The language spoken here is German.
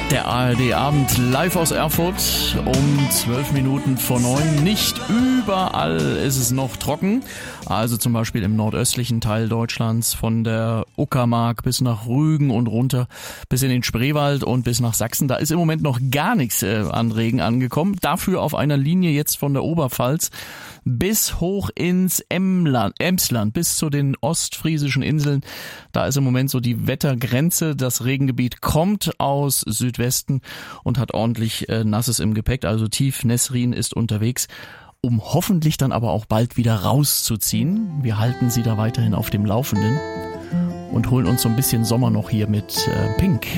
Der ARD-Abend live aus Erfurt um 12 Minuten vor 9. Nicht überall ist es noch trocken. Also zum Beispiel im nordöstlichen Teil Deutschlands von der Uckermark bis nach Rügen und runter bis in den Spreewald und bis nach Sachsen. Da ist im Moment noch gar nichts an Regen angekommen. Dafür auf einer Linie jetzt von der Oberpfalz bis hoch ins Emsland, bis zu den ostfriesischen Inseln. Da ist im Moment so die Wettergrenze. Das Regengebiet kommt aus Südwesten und hat ordentlich Nasses im Gepäck. Also tief Nesrin ist unterwegs, um hoffentlich dann aber auch bald wieder rauszuziehen. Wir halten Sie da weiterhin auf dem Laufenden und holen uns so ein bisschen Sommer noch hier mit Pink.